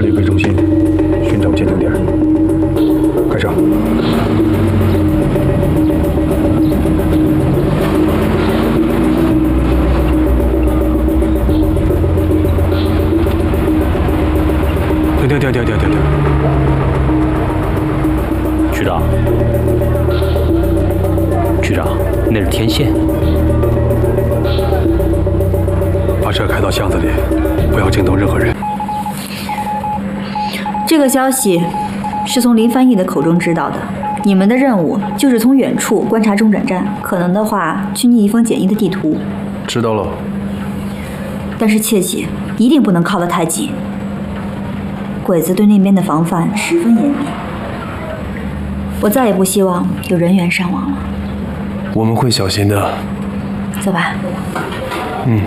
这里为中心，寻找监听点。开车。停！ 局长，那是天线。 把车开到巷子里，不要惊动任何人。 这个消息是从林翻译的口中知道的。你们的任务就是从远处观察中转站，可能的话去拟一封简易的地图。 知道了。 但是切记，一定不能靠得太近。鬼子对那边的防范十分严密，我再也不希望有人员伤亡了。 我们会小心的。 走吧。 嗯。